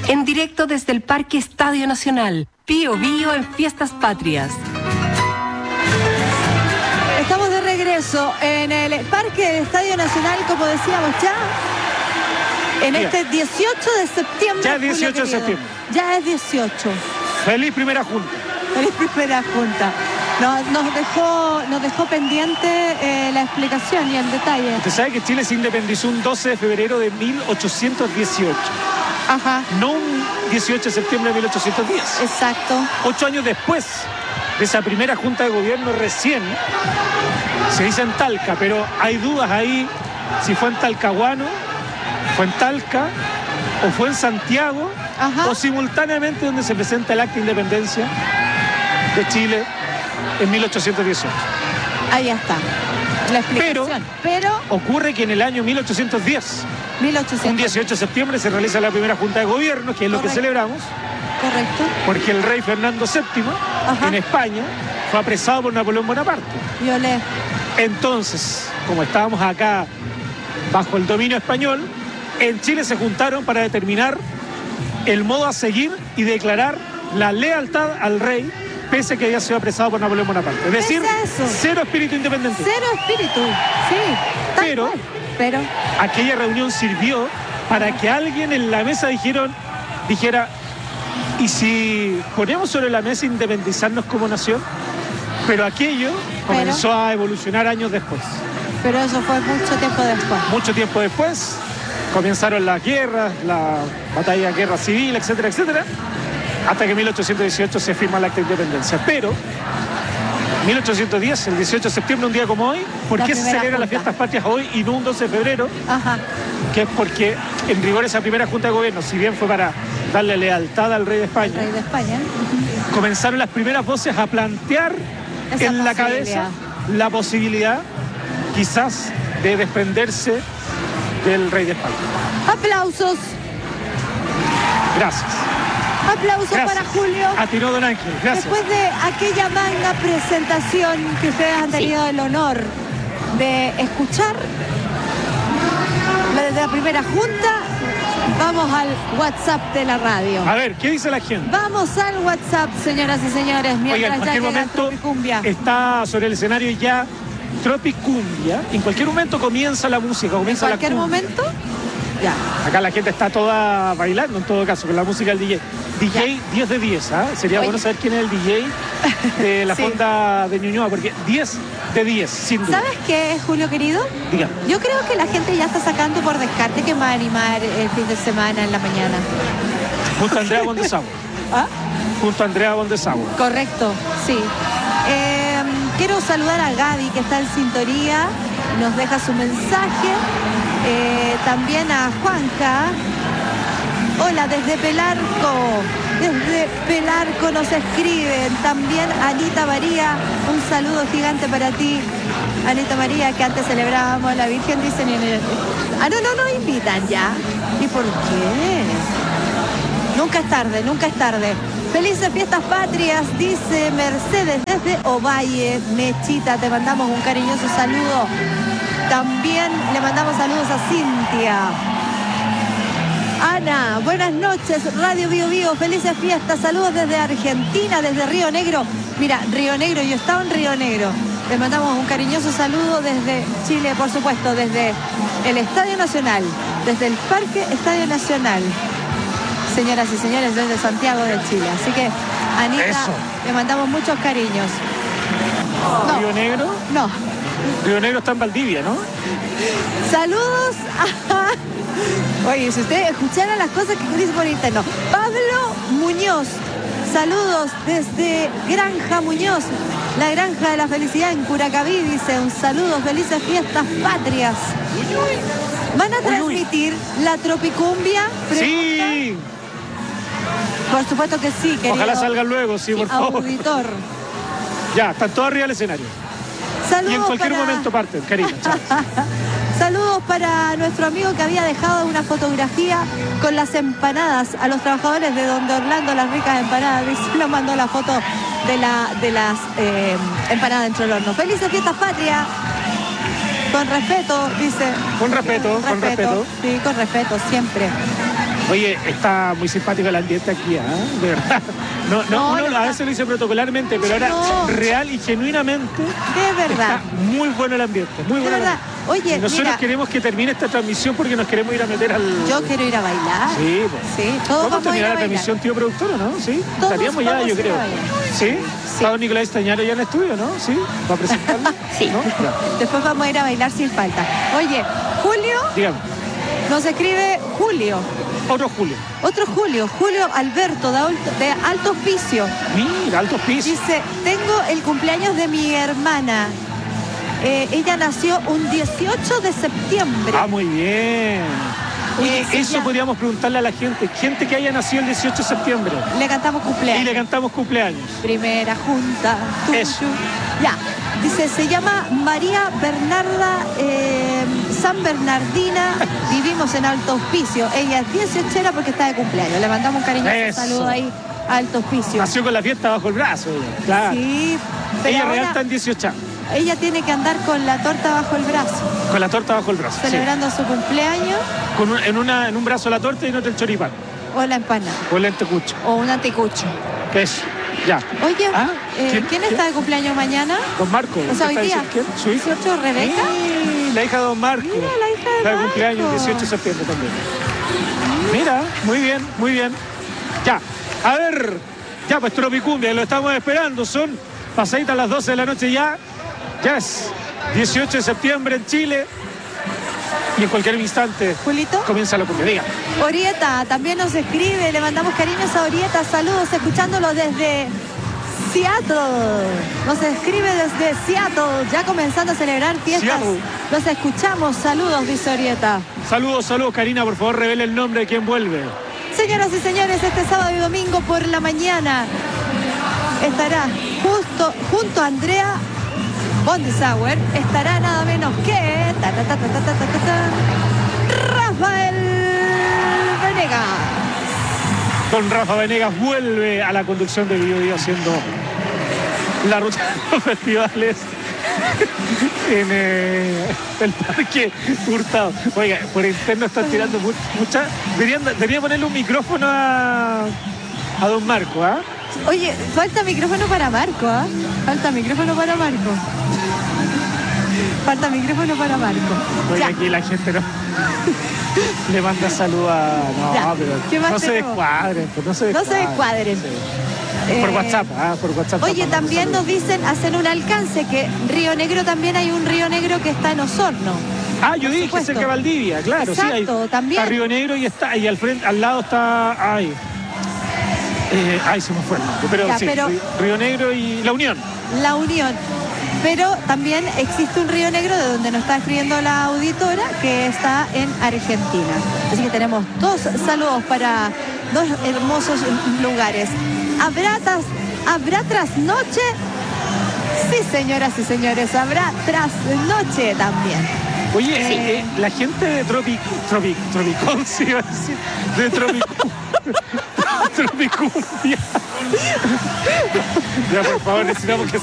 En directo desde el Parque Estadio Nacional, Bío Bío en Fiestas Patrias. Estamos de regreso en el Parque del Estadio Nacional, como decíamos ya, en este 18 de septiembre. Ya es 18 de septiembre. Ya es 18. Feliz primera junta. Feliz primera junta. Nos dejó pendiente la explicación y el detalle. Usted sabe que Chile se independizó un 12 de febrero de 1818. Ajá. No un 18 de septiembre de 1810. Exacto. 8 años después de esa primera junta de gobierno recién, se dice en Talca, pero hay dudas ahí si fue en Talcahuano, fue en Talca o fue en Santiago. Ajá. O simultáneamente donde se presenta el acta de independencia de Chile en 1818. Ahí está la explicación. Pero ocurre que en el año 1810, un 18 de septiembre, se realiza la primera junta de gobierno, que es lo que celebramos. Correcto. Porque el rey Fernando VII, en España, fue apresado por Napoleón Bonaparte. Violé. Entonces, como estábamos acá bajo el dominio español, en Chile se juntaron para determinar el modo a seguir y declarar la lealtad al rey, pese a que había sido apresado por Napoleón Bonaparte. Es decir, cero espíritu independiente. Cero espíritu, sí. Pero aquella reunión sirvió para que alguien en la mesa dijera, ¿y si ponemos sobre la mesa independizarnos como nación? Pero aquello comenzó a evolucionar años después. Pero eso fue mucho tiempo después. Mucho tiempo después comenzaron las guerras, la batalla, guerra civil, etcétera, etcétera, hasta que en 1818 se firma el acta de independencia. Pero 1810, el 18 de septiembre, un día como hoy, ¿por qué se celebran las fiestas patrias hoy y no un 12 de febrero? Ajá. Que es porque en rigor esa primera junta de gobierno, si bien fue para darle lealtad al rey de España, comenzaron las primeras voces a plantear en la cabeza la posibilidad quizás de desprenderse del rey de España. Aplausos. Gracias. Aplausos para Julio. Atiró don Ángel, gracias. Después de aquella manga presentación que ustedes han tenido el honor de escuchar, desde la primera junta, vamos al WhatsApp de la radio. A ver, ¿qué dice la gente? Vamos al WhatsApp, señoras y señores, mientras en cualquier momento Tropicumbia está sobre el escenario ya Tropicumbia. En cualquier momento comienza la música, comienza la cumbia. ¿En cualquier momento? Ya. Acá la gente está toda bailando en todo caso con la música del DJ. DJ ya. 10 de 10, ¿ah? Sería bueno saber quién es el DJ de la fonda de Ñuñoa, porque 10 de 10, sin duda. ¿Sabes qué, Julio querido? Dígame. Yo creo que la gente ya está sacando por descarte que va a animar el fin de semana en la mañana. Junto a Andrea Bondesagua. ¿Ah? Junto a Andrea Bondesagua. Correcto, sí. Quiero saludar a Gaby, que está en sintonía, nos deja su mensaje. También a Juanca. Hola, desde Pelarco nos escriben. También Anita María, un saludo gigante para ti. Anita María, que antes celebrábamos la Virgen, dicen. No invitan ya. ¿Y por qué? Nunca es tarde, nunca es tarde. Felices fiestas patrias, dice Mercedes desde Ovalle. Mechita, te mandamos un cariñoso saludo. También le mandamos saludos a Cintia. Ana, buenas noches, Radio Bío Bío, felices fiestas, saludos desde Argentina, desde Río Negro. Mira, Río Negro, yo estaba en Río Negro. Le mandamos un cariñoso saludo desde Chile, por supuesto, desde el Estadio Nacional, desde el Parque Estadio Nacional. Señoras y señores, desde Santiago de Chile. Así que, Anita, le mandamos muchos cariños. No. ¿Río Negro? No. Río Negro está en Valdivia, ¿no? Saludos a... Oye, si ustedes escucharan las cosas que dice por interno. Pablo Muñoz. Saludos desde Granja Muñoz, la Granja de la Felicidad en Curacaví, dice. Un saludo, felices fiestas patrias. ¿Van a transmitir la Tropicumbia? Sí. Por supuesto que sí, querido. Ojalá salga luego, sí, por favor. Auditor. Ya, están todos arriba del escenario. Saludos. Y en cualquier momento parten, cariño. Saludos para nuestro amigo que había dejado una fotografía con las empanadas a los trabajadores de Donde Orlando, las ricas empanadas. Y nos mandó la foto de las empanadas dentro del horno. Felices fiestas patrias. Con respeto, dice. Con respeto, con respeto. Sí, con respeto, siempre. Oye, está muy simpático el ambiente aquí, ¿ah? De verdad. Uno a veces lo dice protocolarmente, pero ahora real y genuinamente De verdad. está muy bueno el ambiente, muy De bueno. verdad. Oye, Y nosotros mira, queremos que termine esta transmisión porque nos queremos ir a meter al... yo quiero ir a bailar. Sí, pues. Sí, todos ¿Vamos a vamos a ir terminar a la bailar. transmisión, tío productor, o no? ¿Sí? Todos Estaríamos ya, vamos yo a ir a creo. bailar. ¿Sí? ¿Está don Nicolás Estañaro ya en estudio, no? ¿Sí? ¿Va a presentarlo? Sí. ¿No? Ya. Después vamos a ir a bailar sin falta. Oye, Julio, Dígame. nos escribe Julio. Otro Julio. Otro Julio, Julio Alberto de Alto Hospicio. Mira, altos pisos. Dice, tengo el cumpleaños de mi hermana. Ella nació un 18 de septiembre. Ah, muy bien. Oye, Sí, eso ya. podríamos preguntarle a la gente que haya nacido el 18 de septiembre. Le cantamos Y cumpleaños. le cantamos cumpleaños. Primera junta. Eso. Ya. Dice, se llama María Bernarda San Bernardina. Vivimos en Alto Hospicio. Ella es 18 porque está de cumpleaños. Le mandamos un cariñoso Eso. saludo ahí a Alto Hospicio. Nació con la fiesta bajo el brazo. Ella. Claro. Sí, pero Ella ahora real está en 18 años. ella tiene que andar con la torta bajo el brazo, Con la torta bajo el brazo. Sí. celebrando su cumpleaños En un brazo la torta y en otro el choripán. o la empanada O el antecucho. o un anticucho. Eso. Ya. Oye, Ah, ¿quién está de cumpleaños mañana? Don Marco. O sea, ¿Usted hoy está día. diciendo quién? ¿Su hija? 18, Rebeca. La hija de Don Marco. Mira, la hija de Está de Marco. cumpleaños, 18 de septiembre también. Mira, muy bien, muy bien. Ya, a ver, ya pues Tropicumbia, lo estamos esperando, son pasaditas las 12 de la noche ya. Ya es 18 de septiembre en Chile. Y en cualquier instante Julito. comienza la cumbia. Diga. Orieta también nos escribe, le mandamos cariños a Orieta, saludos, escuchándolo desde Seattle. Nos escribe desde Seattle, ya comenzando a celebrar fiestas. Seattle. Los escuchamos, saludos, dice Orieta. Saludos, Karina, por favor revele el nombre de quien vuelve. Señoras y señores, este sábado y domingo por la mañana estará junto a Andrea Bondesauer, estará nada menos que Rafael Venegas. Don Rafa Venegas vuelve a la conducción de Biobío haciendo la ruta de los festivales en el Parque Hurtado. Oiga, por interno están tirando mucha... Debería ponerle un micrófono a don Marco, ¿ah? Oye, falta micrófono para Marco, ¿ah? Falta micrófono para Marco. Falta micrófono para Marco. Oye, Ya. aquí la gente no... Le manda salud a... No, Ya. ¿Qué pero más no se tenemos? descuadren, pues no se No descuadren. se descuadren. Sí. Por Eh, WhatsApp, por WhatsApp. Oye, están mandando también nos saludos. dicen, hacen un alcance, que Río Negro también hay un Río Negro que está en Osorno. Ah, yo Por dije supuesto. cerca de Valdivia, claro, Exacto, sí. Hay, también. Está Río Negro y al frente, al lado está... Ay, se me fue el nombre, pero Ya, sí, pero- Río Negro y La Unión. La Unión. Pero también existe un Río Negro de donde nos está escribiendo la auditora, que está en Argentina. Así que tenemos dos saludos para dos hermosos lugares. ¿Habrá trasnoche? Sí, señoras y señores, habrá trasnoche también. Oye, la gente de Tropicón, sí, iba a decir, de Tropicumbia. Ya, por favor, necesitamos que